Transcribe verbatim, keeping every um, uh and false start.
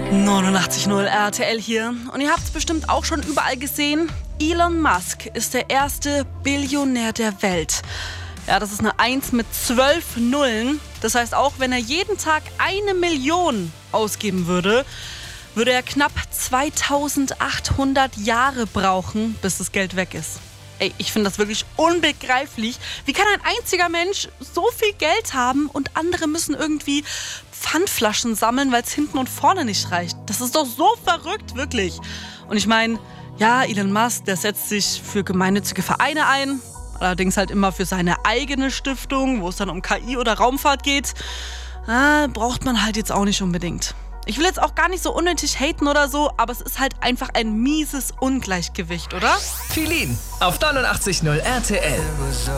neunundachtzig Komma null R T L hier. Und ihr habt es bestimmt auch schon überall gesehen. Elon Musk ist der erste Billionär der Welt. Ja, das ist eine eins mit zwölf Nullen. Das heißt, auch wenn er jeden Tag eine Million ausgeben würde, würde er knapp zweitausendachthundert Jahre brauchen, bis das Geld weg ist. Ey, ich finde das wirklich unbegreiflich. Wie kann ein einziger Mensch so viel Geld haben und andere müssen irgendwie Pfandflaschen sammeln, weil es hinten und vorne nicht reicht? Das ist doch so verrückt, wirklich. Und ich meine, ja, Elon Musk, der setzt sich für gemeinnützige Vereine ein. Allerdings halt immer für seine eigene Stiftung, wo es dann um K I oder Raumfahrt geht. Ah, braucht man halt jetzt auch nicht unbedingt. Ich will jetzt auch gar nicht so unnötig haten oder so, aber es ist halt einfach ein mieses Ungleichgewicht, oder? Filin auf neunundachtzig Komma null R T L.